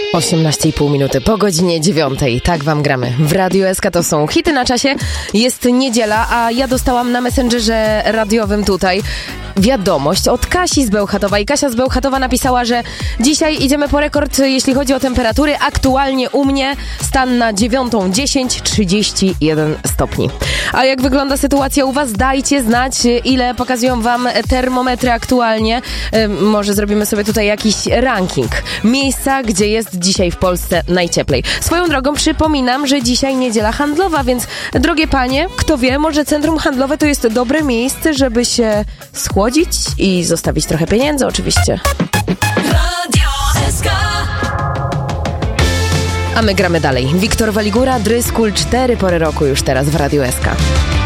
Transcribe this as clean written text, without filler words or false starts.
18,5 minuty po godzinie 9. Tak wam gramy. W Radiu SK to są hity na czasie. Jest niedziela, a ja dostałam na Messengerze radiowym tutaj wiadomość od Kasi z Bełchatowa. I Kasia z Bełchatowa napisała, że dzisiaj idziemy po rekord, jeśli chodzi o temperatury. Aktualnie u mnie stan na 9:10, 31 stopni. A jak wygląda sytuacja u was? Dajcie znać, ile pokazują wam termometry aktualnie. Może zrobimy sobie tutaj jakiś ranking. Miejsca, gdzie jest dzisiaj w Polsce najcieplej. Swoją drogą przypominam, że dzisiaj niedziela handlowa, więc drogie panie, kto wie, może centrum handlowe to jest dobre miejsce, żeby się schłodzić i zostawić trochę pieniędzy oczywiście. Radio SK. A my gramy dalej. Wiktor Waligura, Dryskul, 4 pory roku już teraz w Radiu SK.